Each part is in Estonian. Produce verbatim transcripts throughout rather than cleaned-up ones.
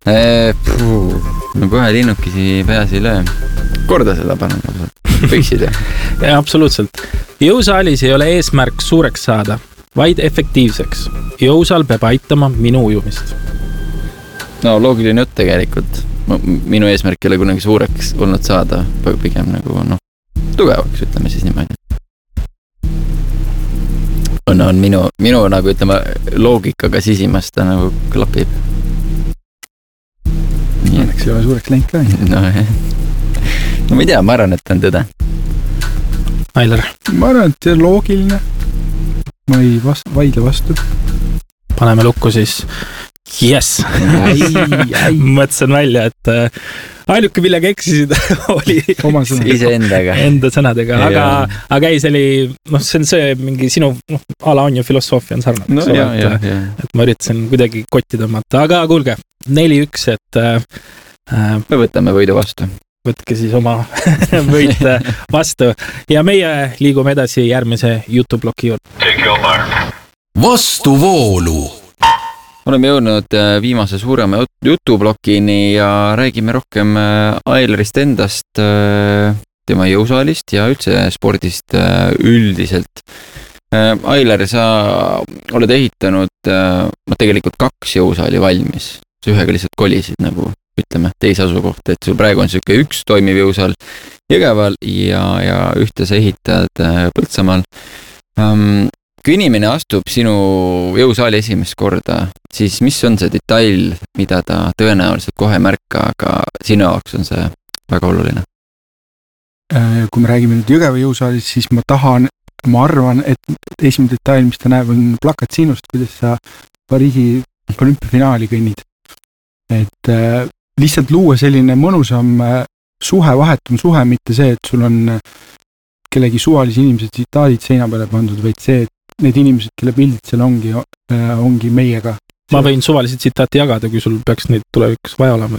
Puh, no kohe linnukesi peas ei löö. Korda seda palun. Võiksid jah? Ja, absoluutselt. Jõusaalis ei ole eesmärk suureks saada, vaid efektiivseks. Jõusaal peab aitama minu ujumist. No loogiline jutt tegelikult. Minu eesmärk ei ole kunagi suureks olnud saada, pigem nagu no, tugevaks, ütleme siis niimoodi. On, on minu, minu nagu ütleme loogikaga sisimast ta nagu klapib. Õnneks ei ole suureks läinud ka. No, no ma ei tea, ma arvan, et on tõde. Ailar. Ma arvan, et see on loogiline. Ma ei vast, vaidle vastu. Paneme lukku siis. Yes! Mõtlesin välja, et äh, ainuke millega eksisid oli ise endaga. Enda sõnadega, aga, aga ei, see oli, noh, see on see mingi sinu no, ala on ju filosoofia on sarnane. No, ole, jah, et, jah, jah. et ma üritasin kuidagi kotti tõmmata, aga kuulge, neli üks, et äh, me võtame võidu vastu. Võtke siis oma võit vastu ja meie liigume edasi järgmise jutuploki juurde. Vastuvoolu. Oleme jõudnud viimase suurema jutublokini ja räägime rohkem Ailarist endast, tema jõusaalist ja üldse spordist üldiselt. Ailar, sa oled ehitanud no, tegelikult kaks jõusaali valmis. Sa ühega lihtsalt kolisid nagu, ütleme, teise asukohta, et sul praegu on selline üks toimiv jõusaal Jõgeval ja, ja ühte sa ehitad Põltsamaal. Um, Kui inimene astub sinu jõusaali esimest korda, siis mis on see detail, mida ta tõenäoliselt kohe märka, aga sinu jaoks on see väga oluline? Kui me räägime nüüd Jõgeva jõusaalis, siis ma tahan, ma arvan, et esimene detail, mis ta näeb, on plakat sinust, kuidas sa Pariisi olümpiafinaali kõnnid. Et äh, lihtsalt luua selline mõnusam äh, suhe, vahetum suhe, mitte see, et sul on kellegi suvalisi inimesed tsitaadid seina peale pandud, vaid see, et need inimesed, kelle pildid seal ongi, ongi meiega. Ma võin suvalisi tsitaati jagada, kui sul peaks neid tulevikus vaja olema.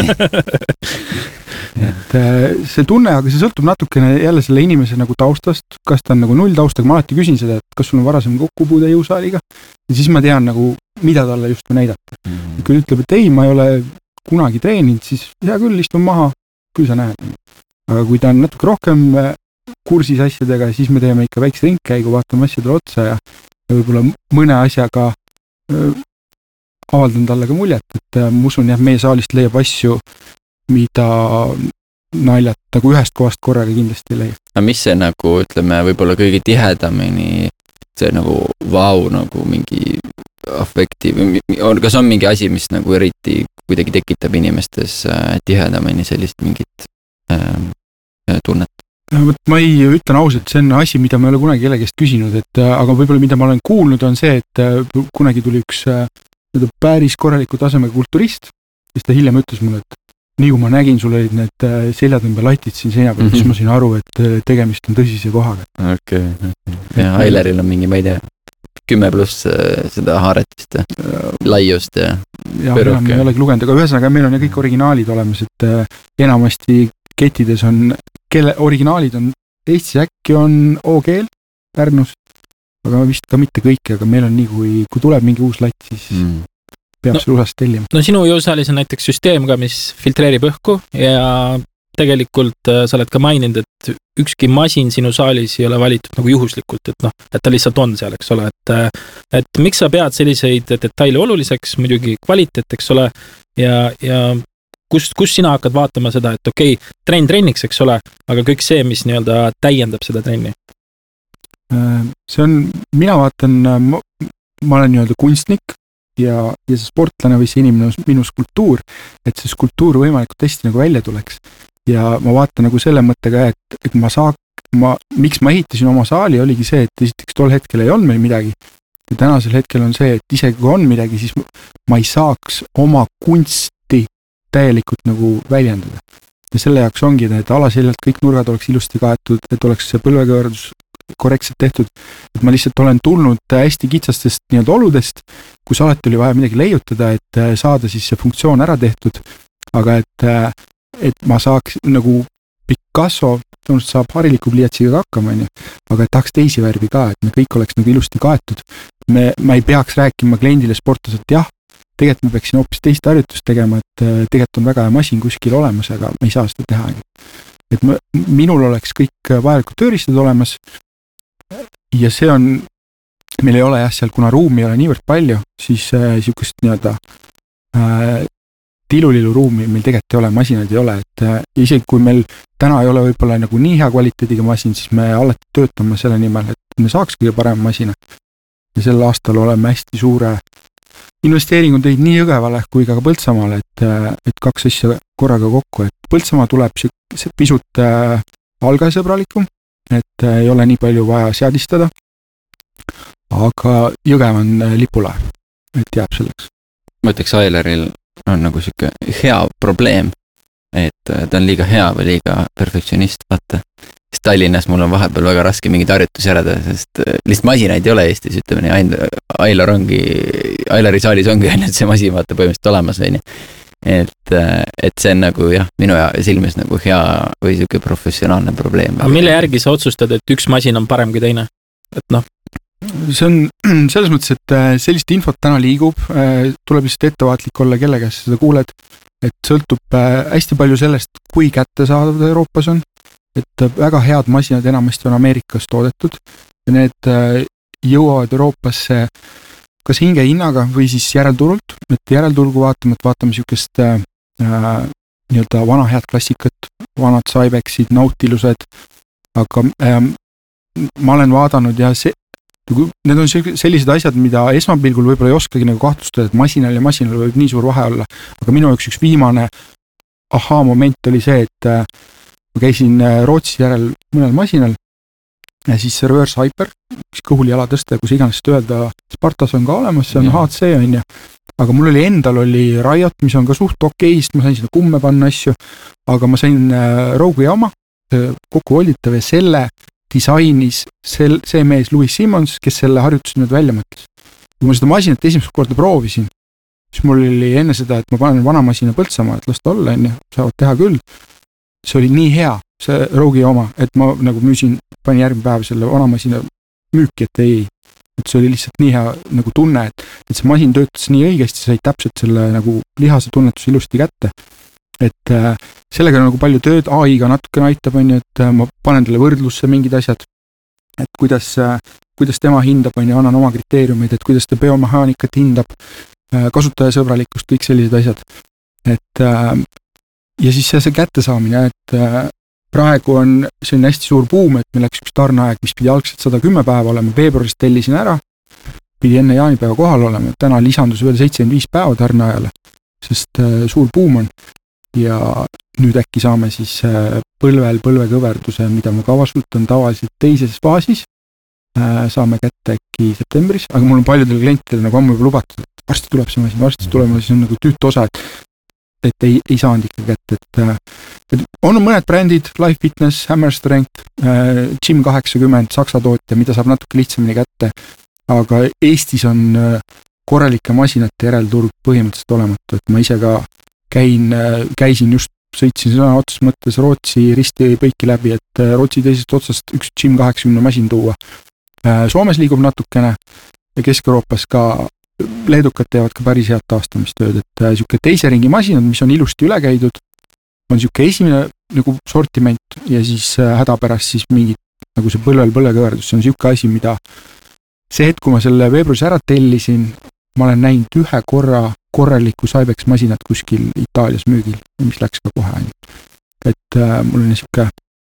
et see tunne, aga see sõltub natukene jälle selle inimese nagu taustast, kas ta on nagu null taustaga, ma alati küsin seda, et kas sul on varasem kokkupuude jõusaaliga ja siis ma tean nagu, mida talle just näidata. Mm. Kui ütleb, et ei, ma ei ole kunagi treeninud, siis hea küll, istun maha, küll sa näed. Aga kui ta on natuke rohkem kursis asjadega, siis me teeme ikka väikse ringkäigu, vaatame asjadele otsa ja, ja võib-olla mõne asjaga äh, avaldan talle ka muljet, et äh, ma usun, jah, meie saalist leiab asju, mida naljat nagu ühest kohast korraga kindlasti leiab. Aga mis see nagu, ütleme, võib-olla kõige tihedamini see nagu vau, nagu mingi afekti, kas on mingi asi, mis nagu eriti kuidagi tekitab inimestes äh, tihedamini sellist mingit äh, tunnet? Ma ei ütlen ausalt, see on asi, mida ma ei ole kunagi kellegest küsinud, et, aga võib-olla mida ma olen kuulnud on see, et kunagi tuli üks päris korraliku tasemega kulturist, kes ta hiljem ütles mulle, et nii kui ma nägin, sul olid need seljatõmbelatid siin seina peal, siis ma sain aru, et tegemist on tõsise kohaga. Okei, okay. Ja Ailaril on mingi, ma ei tea, kümme pluss seda haaretist, laiust ja ja enam ei olegi lugenud, aga ühesõnaga meil on ja kõik originaalid olemas, et enamasti kettides on kelle originaalid on Eestis äkki on O-keel Pärnus, aga vist ka mitte kõik, aga meil on nii, kui, kui tuleb mingi uus latt, siis mm. peab no, see usast tellima. No sinu jõusaalis on näiteks süsteem ka, mis filtreerib õhku ja tegelikult sa oled ka maininud, et ükski masin sinu saalis ei ole valitud nagu juhuslikult, et noh, et ta lihtsalt on seal, eks ole, et, et miks sa pead selliseid detaile oluliseks, muidugi kvaliteet, eks ole, ja, ja Kus, kus sina hakkad vaatama seda, et okei, okay, trenn trenniks, eks ole, aga kõik see, mis nii-öelda täiendab seda trenni? See on, mina vaatan, ma, ma olen nii-öelda kunstnik ja, ja see sportlane või see inimene on minu skulptuur, et see skulptuur võimalikult hästi nagu välja tuleks. Ja ma vaatan nagu selle mõttega, et, et ma saa, ma, miks ma ehitasin oma saali, oligi see, et esiteks tol hetkel ei olnud meil midagi. Ja tänasel hetkel on see, et isegi kui on midagi, siis ma ei saaks oma kunsti täielikult nagu väljendada. Ja selle jaoks ongi, et alaseljalt kõik nurgad oleks ilusti kaetud, et oleks see põlvekõverdus korrektselt tehtud. Et ma lihtsalt olen tulnud hästi kitsastest nii-öelda oludest, kus alati oli vaja midagi leiutada, et saada siis see funktsioon ära tehtud. Aga et, et ma saaks nagu Picasso, saab hariliku pliiatsiga hakkama, aga et tahaks teisi värvi ka, et me kõik oleks nagu ilusti kaetud. Me, ma ei peaks rääkima kliendile sportlaselt, jah, tegelikult me peaksin hoopis teist harjutust tegema, et tegelikult on väga hea masin kuskil olemas, aga me ei saa seda teha. Et ma, minul oleks kõik vajalikud tööriistad olemas ja see on, meil ei ole jah, seal kuna ruumi ei ole niivõrd palju, siis äh, sihukest nii-öelda äh, tilulilu ruumi meil tegelikult ei ole, masinaid ei ole, et äh, isegi kui meil täna ei ole võib-olla nagu nii hea kvaliteediga masin, siis me alati töötame selle nimel, et me saaks kõige parem masina. Ja sel aastal oleme hästi suure investeeringu teid nii Jõgevale kui ka Põltsamaale, et, et kaks asja korraga kokku, et Põltsamaa tuleb pisut äh, algasõbralikum, et äh, ei ole nii palju vaja seadistada, aga Jõgev on äh, lipulaev, et jääb selleks. Ma ütleks, Aileril on nagu siuke hea probleem, et ta on liiga hea või liiga perfektsionist, vaata. Sest Tallinnas mul on vahepeal väga raske mingid harjutusi järada, sest lihtsalt masinaid ei ole Eestis, ütleme nii, ainult Ailar ongi, Ailari saalis ongi ainult see masin vaata põhimõtteliselt olemas, või nii. Et, et see on nagu jah, minu silmis nagu hea või siuke professionaalne probleem. Aga mille järgi sa otsustad, et üks masin on parem kui teine? Et noh. See on selles mõttes, et sellist infot täna liigub, tuleb lihtsalt ettevaatlik olla, kelle käest seda kuuled, et sõltub hästi palju sellest, kui kättesaadav Euroopas on, et väga head masinad enamasti on Ameerikas toodetud ja need jõuavad Euroopasse kas hinge hinnaga või siis järelturult, et järelturgu vaatame, et vaatame sihukest äh, nii-öelda vana head klassikat, vanad Cybexid, Nautilused, aga äh, ma olen vaadanud ja see, need on sellised asjad, mida esmapilgul võib-olla ei oskagi nagu kahtlustada, et masinal ja masinal võib nii suur vahe olla, aga minu jaoks üks viimane ahaa moment oli see, et äh, ma käisin Rootsi järel mõnel masinal ja siis see Reverse Hyper, üks kõhuli jala tõste, kus iganes öelda, Spartas on ka olemas, see on H C on ja, aga mul oli endal oli Riot, mis on ka suht okeist, ma sain sinna kumme panna asju, aga ma sain Rogue'i oma, kokku volditav ja selle disainis sel, see mees Louis Simmons, kes selle harjutusi nüüd välja mõtles. Kui ma seda masinat esimest korda proovisin, siis mul oli enne seda, et ma panen vana masina Põltsamaa, et las ta olla, enne, saavad teha küll. See oli nii hea, see Rogue'i oma, et ma nagu müüsin, panin järgmine päev selle vanamasina müüki, et ei, et see oli lihtsalt nii hea nagu tunne, et, et see masin töötas nii õigesti, sai täpselt selle nagu lihase tunnetuse ilusti kätte. Et äh, sellega on nagu palju tööd, A I-ga natukene aitab, on ju, et äh, ma panen talle võrdlusse mingid asjad, et kuidas, äh, kuidas tema hindab, on ju, annan oma kriteeriumid, et kuidas ta biomehaanikat hindab, äh, kasutajasõbralikkust, kõik sellised asjad. Et äh, ja siis see, see kättesaamine, et äh, praegu on selline hästi suur buum, et meil läks üks tarneaeg, mis pidi algselt sada kümme päeva olema, veebruarist tellisin ära, pidi enne jaanipäeva kohal olema, täna lisandus veel seitsekümmend viis päeva tarneajale, sest äh, suur buum on ja nüüd äkki saame siis äh, põlvel põlvekõverduse, mida ma kavasultan tavaliselt teises faasis, äh, saame kätte äkki septembris, aga mul on paljudel klientidel nagu ammu juba lubatud, et varsti tuleb see masin, varsti tuleb, siis on nagu tüüt osa, et et ei, ei saanud ikka kätte, et, et on mõned brändid, Life Fitness, Hammer Strength, äh, Gym kaheksakümmend, saksa tootja, mida saab natuke lihtsamini kätte, aga Eestis on äh, korralike masinate järelturg põhimõtteliselt olematu, et ma ise ka käin, äh, käisin just, sõitsin sõna otsas mõttes Rootsi risti põiki läbi, et äh, Rootsi teisest otsast üks Gym kaheksakümmend masin tuua. Äh, Soomes liigub natukene ja Kesk-Euroopas ka leedukad teevad ka päris head taastamistööd, et äh, siuke teise ringi masinad, mis on ilusti üle käidud, on siuke esimene nagu sortiment ja siis äh, hädapärast siis mingid nagu see põlvel põlvekõverdus, see on siuke asi, mida see hetk, kui ma selle veebruaris ära tellisin, ma olen näinud ühe korra korraliku Cybex masinat kuskil Itaalias müügil, mis läks ka kohe ainult. Et äh, mul on siuke,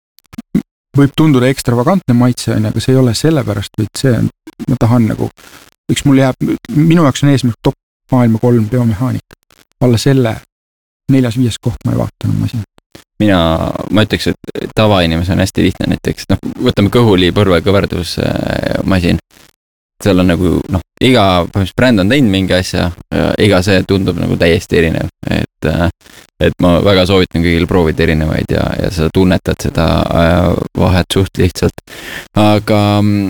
võib tunduda ekstravagantne maitse, aga see ei ole sellepärast, vaid see on, ma tahan nagu üks mul jääb, minu jaoks on eesmärk top maailma kolm biomehaanika. Alla selle neljas-viies koht ma ei vaatanud masin. Mina, ma ütleks, et tavainimese on hästi lihtne näiteks, noh, võtame kõhuli põrvekõverdus masin. Seal on nagu, noh, iga bränd on teinud mingi asja ja iga see tundub nagu täiesti erinev. Et, et ma väga soovitan kõigil proovida erinevaid ja, ja sa tunnetad seda vahet suht lihtsalt. Aga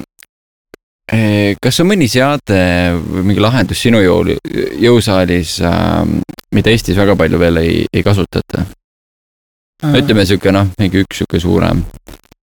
kas on mõni seade või mingi lahendus sinu jõu, jõusaalis, mida Eestis väga palju veel ei, ei kasutata? Äh. Ütleme siuke, noh, mingi üks siuke suurem.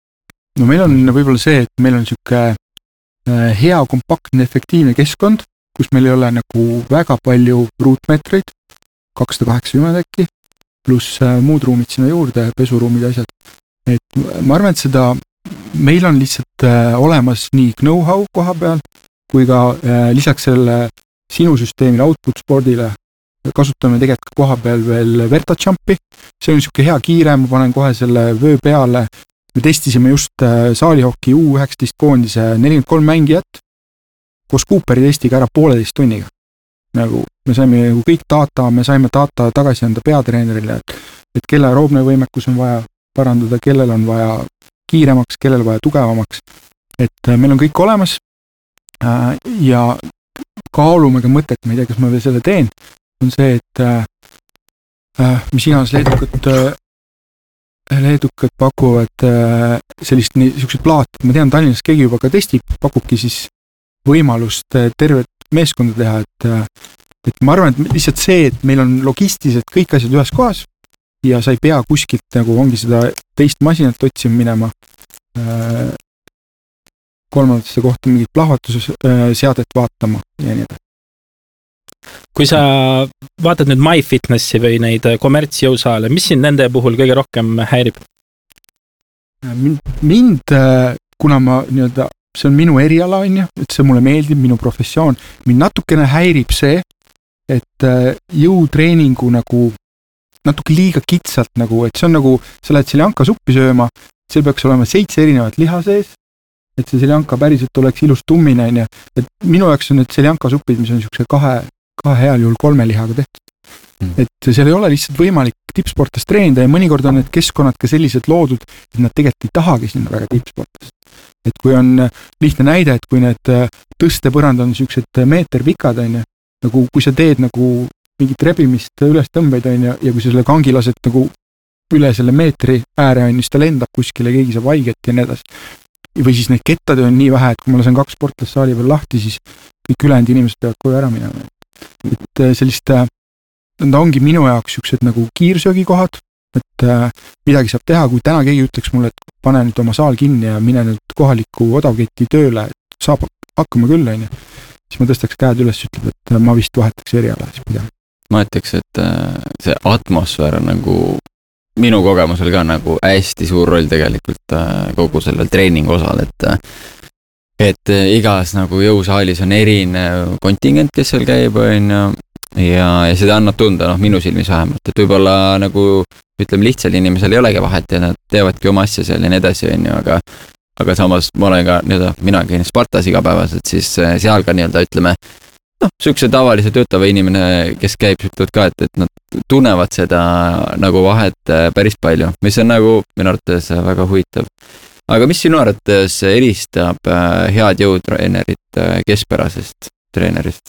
No meil on võib-olla see, et meil on siuke hea, kompaktne, efektiivne keskkond kus meil ei ole nagu väga palju ruutmeetreid, kakssada kaheksakümmend äkki, pluss muud ruumid sinna juurde, pesuruumid ja asjad. Et ma arvan, et seda, meil on lihtsalt olemas nii know-how koha peal, kui ka lisaks selle sinu süsteemile, output spordile, kasutame tegelikult koha peal veel VertaJumpi. See on niisugune hea kiire, ma panen kohe selle vöö peale. Me testisime just saalihoki U üheksateist koondise nelikümmend kolm mängijat koos Cooperi testiga ära pooleteist tunniga. Nagu me saime nagu kõik data, me saime data tagasi anda peatreenerile, et, et kelle aeroobne võimekus on vaja parandada, kellel on vaja kiiremaks, kellel vaja tugevamaks. Et meil on kõik olemas ja kaalume ka mõtet, ma ei tea, kas ma veel selle teen, on see, et äh, mis iganes leedukad, leedukad pakuvad äh, sellist niisugused plaat, ma tean, Tallinnas keegi juba ka testib, pakubki siis võimalust tervet meeskonda teha, et, et ma arvan, et lihtsalt see, et meil on logistiliselt kõik asjad ühes kohas ja sa ei pea kuskilt nagu ongi seda teist masinat otsima minema äh, kolmandatesse kohta mingit plahvatusseadet vaatama ja nii edasi. Kui sa vaatad nüüd MyFitnessi või neid kommertsjõusaale, mis sind nende puhul kõige rohkem häirib? Mind, mind kuna ma nii-öelda, see on minu eriala, et see mulle meeldib, minu professioon, mind natukene häirib see, et jõutreeningu nagu natuke liiga kitsalt, nagu, et see on nagu, sa lähed seljanka suppi sööma, seal peaks olema seitse erinevat liha sees, et see seljanka päriselt oleks ilus tummine, et minu jaoks on need seljanka supid, mis on niisuguse kahe kahe heal juhul kolme lihaga tehtud. Mm. Et seal ei ole lihtsalt võimalik tippsportast treenida ja mõnikord on need keskkonnad ka sellised loodud, et nad tegelikult ei tahagi sinna väga tippsportast. Et kui on lihtne näide, et kui need tõstepõrand on niisugused meeter pikad, on ja, nagu kui sa teed nagu mingit rebimist üles tõmbeid, on ja, ja kui sa selle kangi lased nagu üle selle meetri ääre, on, siis ta lendab kuskile, keegi saab haiget ja nii edasi. Või siis neid kettade on nii vähe, et kui ma lasen kaks sportlast saali veel lahti, siis kõik ülejäänud inimesed peavad koju ära minema. Et sellist, nad ongi minu jaoks siuksed nagu kiirsöögikohad, et midagi saab teha, kui täna keegi ütleks mulle, et pane nüüd oma saal kinni ja mine nüüd kohaliku odavketi tööle, et saab hakkama küll, on, siis ma tõstaks käed üles, ütleb, et ma vist vahetaks eriala. Ma ütleks, et see atmosfäär on nagu minu kogemusel ka nagu hästi suur roll tegelikult kogu sellel treeningu osal, et et igas nagu jõusaalis on erinev kontingent, kes seal käib, on ja, ja seda annab tunda, noh, minu silmis vähemalt, et võib-olla nagu ütleme, lihtsal inimesel ei olegi vahet ja nad teevadki oma asja seal ja nii edasi, on ju, aga aga samas ma olen ka nii-öelda, mina käin Spartas igapäevaselt, siis seal ka nii-öelda ütleme, noh, sükse tavalise töötava inimene, kes käib, ütlevad ka, et, et nad tunnevad seda nagu vahet päris palju, mis on nagu minu arvates väga huvitav. Aga mis sinu arvates eristab head jõutreenerit keskpärasest treenerist?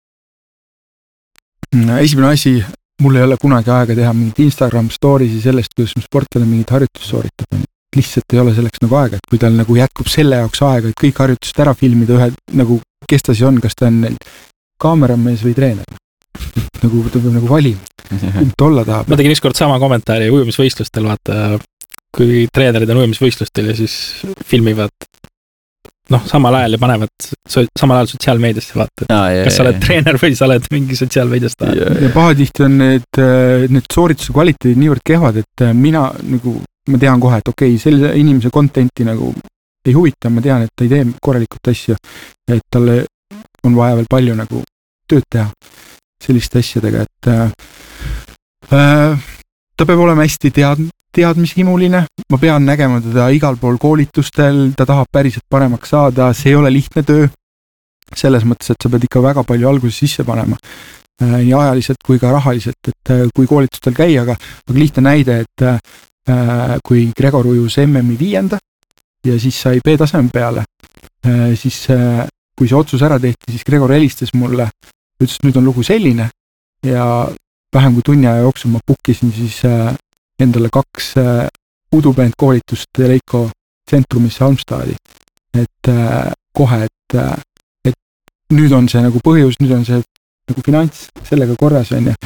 Esimene asi, mul ei ole kunagi aega teha mingit Instagram storiesi sellest, kuidas ma sportlane mingit harjutust sooritab. Lihtsalt ei ole selleks nagu aega, et kui tal nagu jätkub selle jaoks aega, et kõik harjutust ära filmida ühe, nagu kes ta siis on, kas ta on kaameramees või treener. Nagu ta peab nagu valima, tolla tahab. Ma tegin ükskord sama kommentaari ujumisvõistlustel, vaata, kui treenerid on ujumisvõistlustel ja siis filmivad noh, samal ajal ja panevad samal ajal sotsiaalmeediasse vaata. Ah, jah, kas sa oled treener või sa oled mingi sotsiaalmeediast ajal. Ja, ja pahatihti on need, need soorituse kvaliteedid niivõrd kehvad, et mina nagu, ma tean kohe, et okei, okay, selle inimese contenti nagu ei huvita, ma tean, et ta ei tee korralikult asju, et talle on vaja veel palju nagu tööd teha selliste asjadega, et äh, ta peab olema hästi tead, teadmishimuline, ma pean nägema teda igal pool koolitustel, ta tahab päriselt paremaks saada, see ei ole lihtne töö, selles mõttes, et sa pead ikka väga palju alguses sisse panema, nii ajaliselt kui ka rahaliselt, et kui koolitustel käia, aga, aga lihtne näide, et äh, kui Gregor ujus M M-i viienda ja siis sai B-taseme peale, äh, siis äh, kui see otsus ära tehti, siis Gregor helistas mulle, ütles, et nüüd on lugu selline ja vähem kui tunni aja jooksul ma bookisin siis äh, endale kaks äh, udubänd koolitust Leiko tsentrumisse Halmstadi. Et äh, kohe, et, äh, et nüüd on see nagu põhjus, nüüd on see nagu finants sellega korras on ja,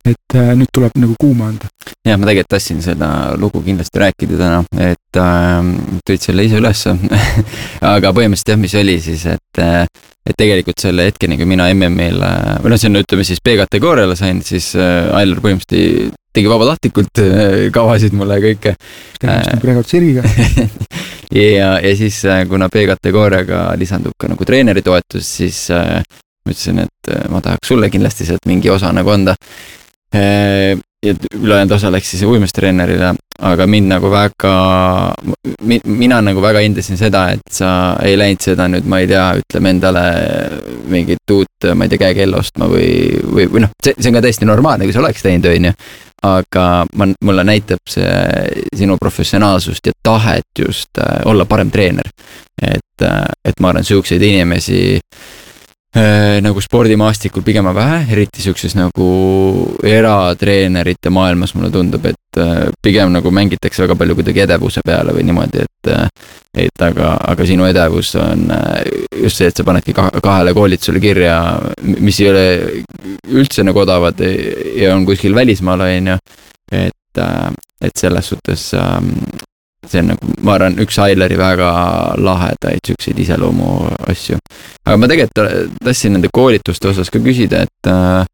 et äh, nüüd tuleb nagu kuuma anda. jah, ma tegelikult tahtsin seda lugu kindlasti rääkida täna, et äh, tõid selle ise üles aga põhimõtteliselt jah, mis oli siis, et äh, et tegelikult selle hetkeni, kui mina M M L, või noh, see on, ütleme siis B-kategooriale sain, siis äh, Ailar põhimõtteliselt tegi vabatahtlikult äh, kavasid mulle kõike. Tegemist nagu Regot Sirgiga. ja, ja siis äh, kuna B-kategooriaga lisandub ka nagu treeneri toetus, siis äh, ma ütlesin, et ma tahaks sulle kindlasti sealt mingi osa nagu anda. Ja ülejäänud osa läks siis uimastreenerile, aga mind nagu väga, mina nagu väga hindasin seda, et sa ei läinud seda nüüd, ma ei tea, ütleme endale mingit uut, ma ei tea, käekella ostma või, või, või noh, see, see on ka täiesti normaalne, kui sa oleks teinud, on ju. Aga ma, mulle näitab see sinu professionaalsust ja tahet just äh, olla parem treener. Et, äh, et ma arvan, siukseid inimesi Äh, nagu spordimaastikul pigem on vähe, eriti siukses nagu eratreenerite maailmas mulle tundub, et äh, pigem nagu mängitakse väga palju kuidagi edevuse peale või niimoodi, et äh, et aga, aga sinu edevus on äh, just see, et sa panedki kahele koolitusele kirja, mis ei ole üldse nagu odavad ja on kuskil välismaal, on ju, et, äh, et selles suhtes äh, see on nagu, ma arvan, üks Aileri väga lahedaid sükseid iseloomu asju. Aga ma tegelikult tahtsin nende koolituste osas ka küsida, et,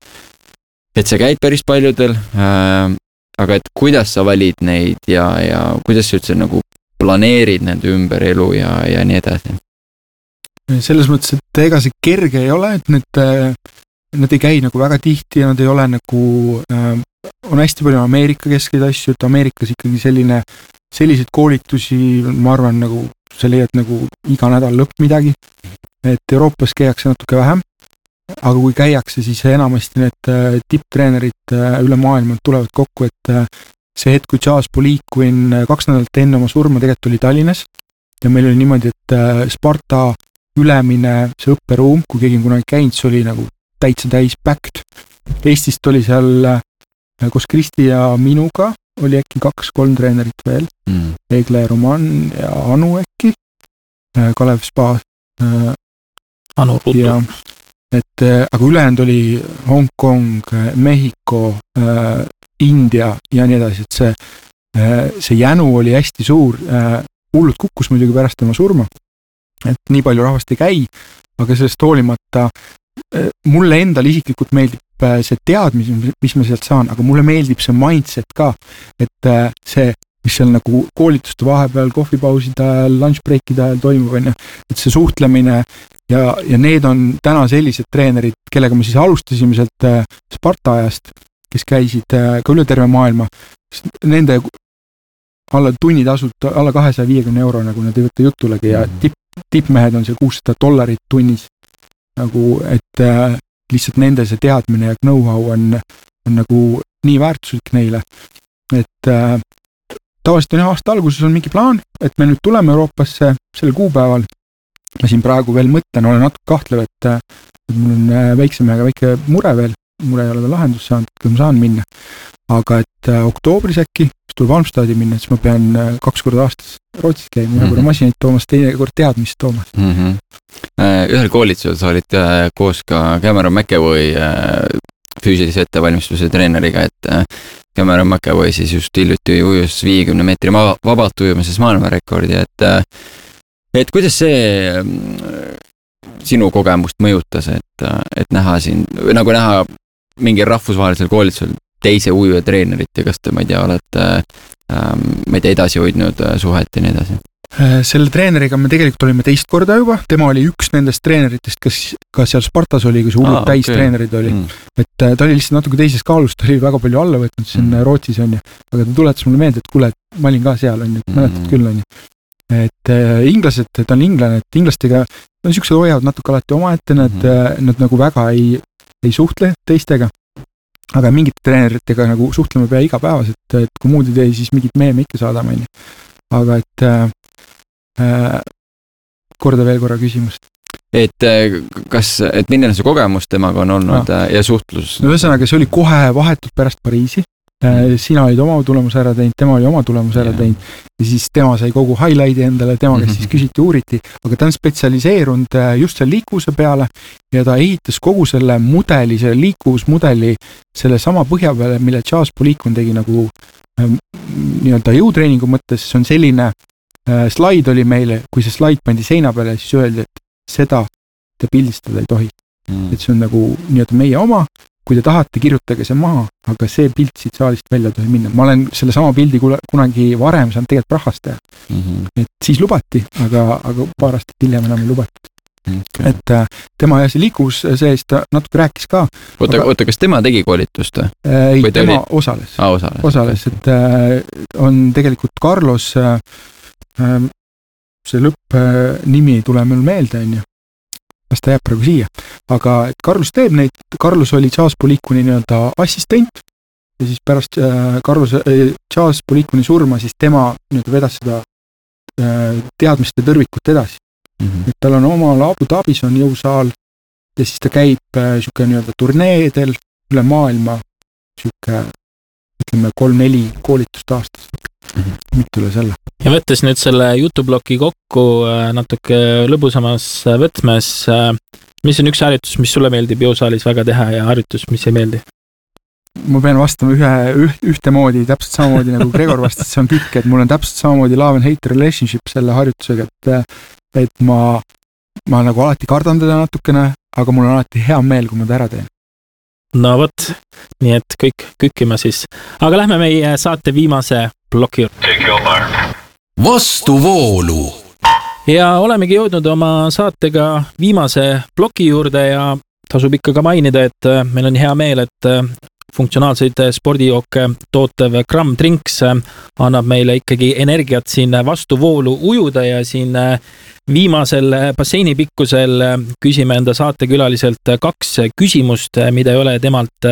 et sa käid päris paljudel, aga et kuidas sa valid neid ja, ja kuidas sa üldse nagu planeerid nende ümber elu ja, ja nii edasi? Selles mõttes, et ega see kerge ei ole, et need, nad ei käi nagu väga tihti ja nad ei ole nagu, on hästi palju Ameerika keskeid asju, et Ameerikas ikkagi selline selliseid koolitusi, ma arvan, nagu sa leiad nagu iga nädal lõpp midagi, et Euroopas käiakse natuke vähem, aga kui käiakse, siis enamasti need tipptreenerid üle maailma tulevad kokku, et see hetk, kui Charles Poliquin kaks nädalat enne oma surma tegelikult oli Tallinnas ja meil oli niimoodi, et Sparta ülemine see õpperuum, kui keegi on kunagi käinud, see oli nagu täitsa täis packed. Eestist oli seal koos Kristi ja minuga oli äkki kaks-kolm treenerit veel, mm. Egle Roman ja Anu äkki, Kalev Spa. Anu Rutu. Et, aga ülejäänud oli Hong Kong, Mehhiko, India ja nii edasi, et see, see jänu oli hästi suur, hullud kukkus muidugi pärast tema surma, et nii palju rahvast ei käi, aga sellest hoolimata mulle endal isiklikult meeldib see teadmis, mis ma sealt saan, aga mulle meeldib see mindset ka, et see, mis seal nagu koolituste vahepeal, kohvipauside ajal, lunchbreakide ajal toimub, on ju, et see suhtlemine ja, ja need on täna sellised treenerid, kellega me siis alustasime sealt Sparta ajast, kes käisid ka üle terve maailma, nende alla tunnitasult, alla kahesaja viiekümne euro, nagu nad ei võtta jutulegi ja tipp, tippmehed on see kuussada dollarit tunnis, nagu, et lihtsalt nende see teadmine ja know-how on, on nagu nii väärtuslik neile, et äh, tavaliselt on aasta alguses on mingi plaan, et me nüüd tuleme Euroopasse selle kuupäeval. Ma siin praegu veel mõtlen, olen natuke kahtlev, et, et mul on väiksemega väike mure veel, mure ei ole veel lahendus saanud, kui ma saan minna. Aga et äh, oktoobris äkki, siis tuleb Valmstadi minna, siis ma pean äh, kaks korda aastas Rootsis käima, ühe korra masinit toomas, teine kord teadmist toomas. Mm -hmm. Ühel koolitusel sa olid koos ka Cameron McEvoy füüsilise ettevalmistuse treeneriga, et Cameron McEvoy siis just hiljuti ujus viiekümne meetri vabalt ujumises maailmarekordi, et et kuidas see sinu kogemust mõjutas, et, et näha siin, nagu näha mingil rahvusvahelisel koolitusel teise ujuja treenerit ja kas te, ma ei tea, olete ma ei tea, edasi hoidnud suhet ja nii edasi? Selle treeneriga me tegelikult olime teist korda juba, tema oli üks nendest treeneritest, kes ka seal Spartas oli, kui see hullud ah, täis okay. treenerid oli. Mm. Et ta oli lihtsalt natuke teises kaalus, ta oli väga palju alla võtnud, see on mm. Rootsis on ju, aga ta tuletas mulle meelde, et kuule, ma olin ka seal on ju, mm. mäletad küll on ju. Et äh, inglased, ta on inglane, et inglastega, no siuksed hoiavad natuke alati oma ette, nad, mm. nad nagu väga ei, ei suhtle teistega, aga mingite treeneritega nagu suhtleme pea igapäevaselt, et kui muud ei tee, siis mingit meeme ikka saadame, on ju. Aga et äh, äh, korda veel korra küsimust. Et kas, et milline see kogemus temaga on olnud no. ja suhtlus? No ühesõnaga, see oli kohe vahetult pärast Pariisi, sina olid oma tulemuse ära teinud, tema oli oma tulemuse ära teinud ja siis tema sai kogu highlighti endale, tema kes siis küsiti, uuriti, aga ta on spetsialiseerunud just selle liikuvuse peale ja ta ehitas kogu selle mudeli, selle liikuvusmudeli selle sama põhja peale, mille Charles Poliquin tegi nagu nii-öelda jõutreeningu mõttes, see on selline äh, slaid oli meile, kui see slaid pandi seina peale, siis öeldi, et seda te pildistada ei tohi. Mm. Et see on nagu nii-öelda meie oma, kui te tahate, kirjutage see maha, aga see pilt siit saalist välja tohi minna. Ma olen selle sama pildi kunagi varem saanud tegelikult Prahas teha. Mm-hmm. Et siis lubati, aga, aga paar aastat hiljem enam ei lubatud. Okay. Et äh, tema ja see liikus seest ta natuke rääkis ka. Oota, aga... oota kas tema tegi koolitust? Äh, ei, tema oli... osales. Ah, osales. Osales, et äh, on tegelikult Carlos, äh, see lõpp äh, nimi ei tule meil meelde, on ju. Kas ta jääb praegu siia. Aga et Carlos teeb neid, Carlos oli Charles Poliquini nii-öelda assistent ja siis pärast äh, Carlos, äh, Charles Poliquini surma, siis tema nii-öelda vedas seda äh, teadmiste tõrvikut edasi. Mm-hmm. Et tal on omal Abu Dhabis on jõusaal ja siis ta käib äh, siuke nii-öelda turneedel üle maailma siuke, ütleme, kolm-neli koolitust aastas. Mm-hmm. Mitte üle selle. Ja võttes nüüd selle jutubloki kokku natuke lõbusamas võtmes, mis on üks harjutus, mis sulle meeldib jõusaalis väga teha ja harjutus, mis ei meeldi? Ma pean vastama ühe, üht, ühtemoodi, täpselt samamoodi nagu Gregor vastas, see on pikk, et mul on täpselt samamoodi love and hate relationship selle harjutusega, et, et ma, ma nagu alati kardan teda natukene, aga mul on alati hea meel, kui ma ta ära teen. No võt, nii et kõik kükkima siis. Aga lähme meie saate viimase ploki. Vastuvoolu. Ja olemegi jõudnud oma saatega viimase ploki juurde ja tasub ikka ka mainida, et meil on hea meel, et funktsionaalseid spordijooke tootev Gramm Drinks annab meile ikkagi energiat siin vastuvoolu ujuda ja siin viimasel basseini pikkusel küsime enda saatekülaliselt kaks küsimust, mida ei ole temalt,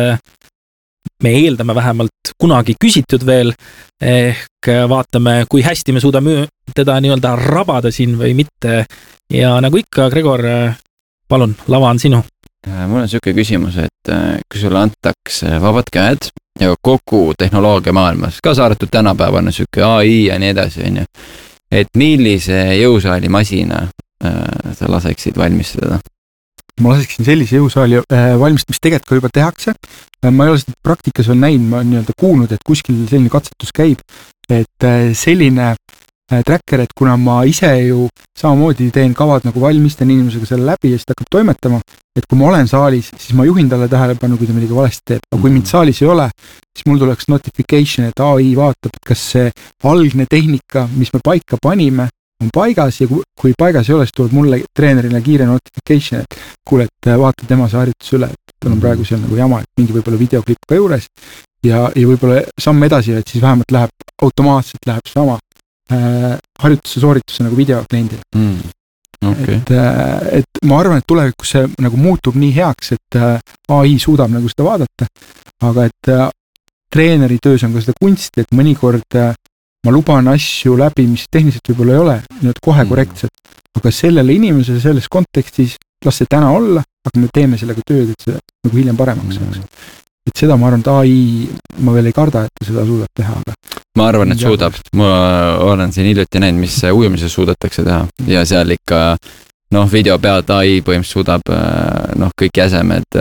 me eeldame vähemalt kunagi küsitud veel, ehk vaatame, kui hästi me suudame teda nii-öelda rabada siin või mitte. Ja nagu ikka, Gregor, palun, lava on sinu. Mul on siuke küsimus, et kui sulle antaks vabad käed ja kogu tehnoloogia maailmas, ka saaratud tänapäevane siuke A I ja nii edasi, on ju, et millise jõusaali masina sa laseksid valmistada? Ma laseksin sellise jõusaali valmist, mis tegelikult ka juba tehakse. Ma ei ole seda praktikas veel näinud, ma olen nii-öelda kuulnud, et kuskil selline katsetus käib, et selline tracker, et kuna ma ise ju samamoodi teen kavad nagu valmis, teen inimesega selle läbi ja siis ta hakkab toimetama, et kui ma olen saalis, siis ma juhin talle tähelepanu, kui ta midagi valesti teeb. Aga kui mind saalis ei ole, siis mul tuleks notification, et A I vaatab, et kas see algne tehnika, mis me paika panime, on paigas ja kui paigas ei ole, siis tuleb mulle treenerina kiire notification, et kuule, et vaata tema see harjutus üle, et tal on praegu seal nagu jama, et mingi võib-olla videoklipp ka juures ja, ja võib-olla samm edasi, et siis vähemalt läheb, automaatselt läheb sama äh, harjutuse soorituse nagu videokliendile. Mm. Okay. Et, et ma arvan, et tulevikus see nagu muutub nii heaks, et A I suudab nagu seda vaadata, aga et treeneri töös on ka seda kunsti, et mõnikord ma luban asju läbi, mis tehniliselt võib-olla ei ole nüüd kohe korrektselt, aga sellele inimesele selles kontekstis las see täna olla, aga me teeme sellega tööd, et see nagu hiljem paremaks saaks. Et seda ma arvan, et A I ma veel ei karda, et ta seda suudab teha, aga ma arvan, et suudab. Ma olen siin hiljuti näinud, mis ujumises suudetakse teha ja seal ikka noh, video pealt A I põhimõtteliselt suudab noh, kõik jäsemed,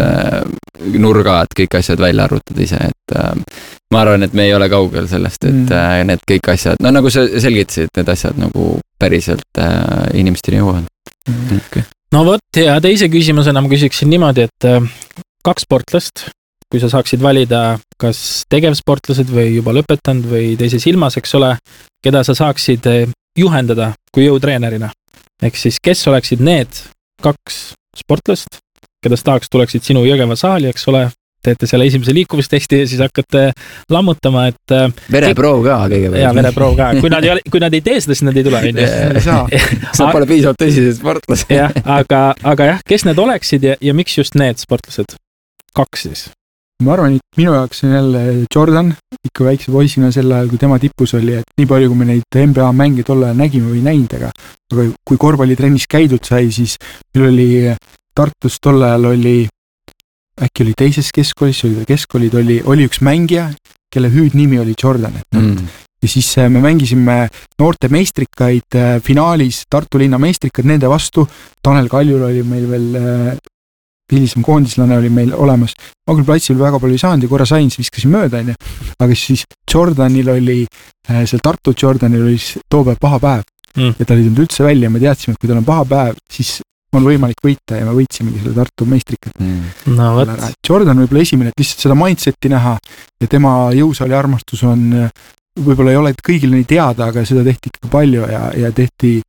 nurgad, kõik asjad välja arvutada ise, et ma arvan, et me ei ole kaugel sellest, et mm. need kõik asjad, no nagu sa selgitasid, need asjad nagu päriselt inimesteni jõuavad. Mm. Okay. No vot, ja teise küsimusena ma küsiksin niimoodi, et kaks sportlast, kui sa saaksid valida kas tegevsportlased või juba lõpetanud või teises ilmas, eks ole, keda sa saaksid juhendada kui jõutreenerina. Ehk siis, kes oleksid need kaks sportlast, keda tahaks tuleksid sinu Jõgeva saali, eks ole, teete selle esimese liikuvustesti ja siis hakkate lammutama, et vereproov ka kõigepealt. Jaa, vereproov ka. Kui nad, ei ole, kui nad ei tee seda, siis nad ei tule. Ei saa. Sa pole piisavalt tõsised sportlased. Ja, aga, aga jah, kes need oleksid ja, ja miks just need sportlased? Kaks siis. Ma arvan, et minu jaoks on jälle Jordan, ikka väikse poisina sel ajal, kui tema tipus oli, et nii palju, kui me neid N B A mänge tol ajal nägime või näinud, aga kui korvpallitrennis käidud sai, siis meil oli Tartus tol ajal oli, äkki oli teises keskoolis, oli keskkoolid, oli, oli üks mängija kelle hüüdnimi oli Jordan. Et mm. ja siis me mängisime noorte meistrikaid finaalis, Tartu linna meistrikad nende vastu. Tanel Kaljul oli meil veel, hilisem koondislane oli meil olemas. Ma küll platsil väga palju ei saanud ja korra sain, siis viskasin mööda, ja. Aga siis Jordanil oli, seal Tartu Jordanil oli too päev paha päev mm. ja ta oli tulnud üldse välja ja me teadsime, et kui tal on paha päev, siis on võimalik võita ja me võitsimegi selle Tartu meistrikat. Mm. No, võt. Jordan võib-olla esimene, et lihtsalt seda mindsetti näha ja tema jõusaali armastus on, võib-olla ei ole kõigil nii teada, aga seda tehti ikka palju ja, ja tehti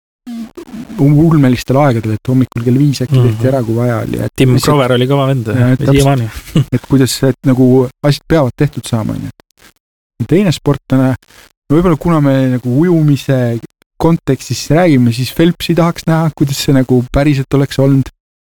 ulmelistel aegadel, et hommikul kell viis äkki tehti ära, kui vaja oli. Tim Krover oli kõva vend. Et, et kuidas et nagu asjad peavad tehtud saama. Ja teine sportlane, võib-olla kuna me nagu ujumise kontekstis räägime, siis Phelpsi tahaks näha, kuidas see nagu päriselt oleks olnud.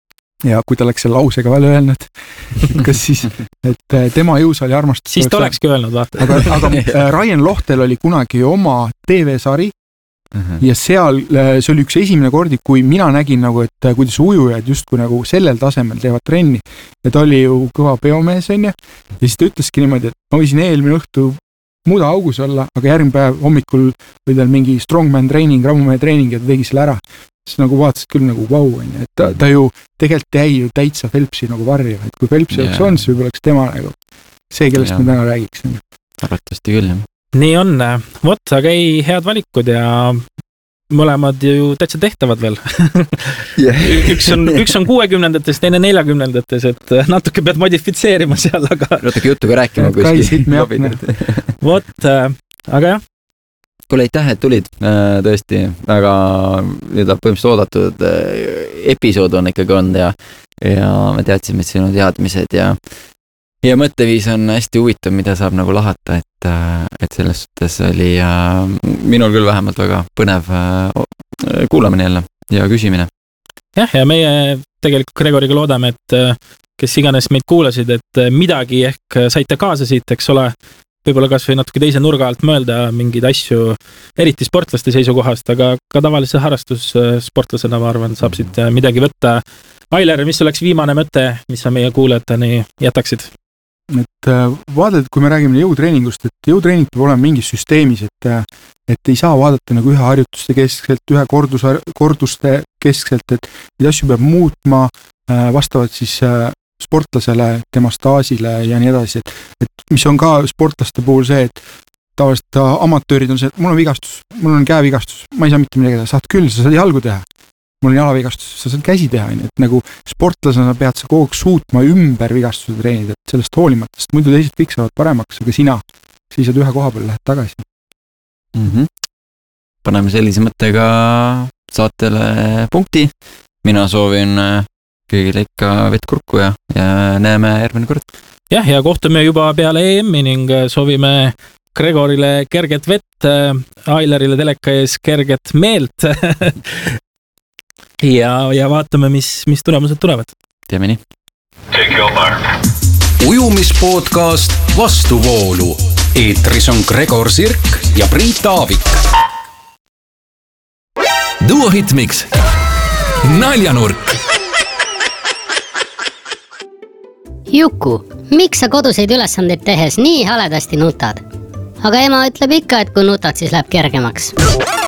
Ja kui ta oleks selle lausega veel öelnud, kas siis, et tema jõusaali armastus... Siis ta olekski öelnud, vaata. Aga, aga Ryan Lohtel oli kunagi oma T V-sari, Uh-huh. ja seal, see oli üks esimene kordi, kui mina nägin nagu, et kuidas ujujad justkui nagu sellel tasemel teevad trenni ja ta oli ju kõva peomees, on ja siis ta ütleski niimoodi, et ma võisin eelmine õhtu muda augus olla, aga järgmine päev hommikul või tal mingi strongman training, rammumehe training ja ta tegi selle ära. Siis nagu vaatasid küll nagu vau, on ja, et ta, ta ju tegelikult jäi ju täitsa Phelpsi nagu varju, et kui Phelpsi oleks yeah. on, siis võib-olla oleks tema nagu see, kellest yeah. me täna räägiks. Arvatavasti küll, jah. Nii on, vot, aga ei head valikud ja mõlemad ju täitsa tehtavad veel. yeah. üks on, üks on kuuekümnendates, teine neljakümnendates, et natuke pead modifitseerima seal, aga... Natuke jutuga rääkima kuskil. Vot, aga jah. Kuule, aitäh, et tulid. Tõesti, väga põhimõtteliselt oodatud episood on ikkagi olnud ja, ja me teadsime sinu teadmised ja Ja mõtteviis on hästi huvitav, mida saab nagu lahata, et, et selles suhtes oli äh, minul küll vähemalt väga põnev äh, kuulamine jälle ja küsimine. Jah, ja meie tegelikult Gregoriga loodame, et kes iganes meid kuulasid, et midagi ehk saite kaasa siit, eks ole, võib-olla kas või natuke teise nurga alt mõelda mingeid asju, eriti sportlaste seisukohast, aga ka tavalise harrastussportlasena, ma arvan, saab siit midagi võtta. Ailer, mis oleks viimane mõte, mis sa meie kuulajateni jätaksid? Et vaadata, kui me räägime jõutreeningust, et jõutreening peab olema mingis süsteemis, et, et ei saa vaadata nagu ühe harjutuste keskselt, ühe kordus, korduste keskselt, et neid asju peab muutma vastavalt siis sportlasele, tema staasile ja nii edasi, et, et mis on ka sportlaste puhul see, et tavaliselt amatöörid on see, et mul on vigastus, mul on käevigastus, ma ei saa mitte midagi teha, saad küll, sa saad jalgu teha. Mul on jalavigastus, sa saad käsi teha, et nagu sportlasena pead sa kogu aeg suutma ümber vigastuse treenida, et sellest hoolimata, sest muidu teised kõik saavad paremaks, aga sina seisad ühe koha peal, lähed tagasi. Mm-hmm. Paneme sellise mõttega saatele punkti. Mina soovin kõigile ikka vett kurku ja, ja näeme järgmine kord. Jah, ja kohtume juba peale E M-i ning soovime Gregorile kerget vett, Ailerile teleka ees kerget meelt. Ja, ja vaatame, mis, mis tulemused tulevad. Teeme nii. Ujumispodcast Vastuvoolu. Eetris on Gregor Sirk ja Priit Aavik. Duohitmix. Naljanurk. Juku, miks sa koduseid ülesandeid tehes nii haledasti nutad? Aga ema ütleb ikka, et kui nutad, siis läheb kergemaks.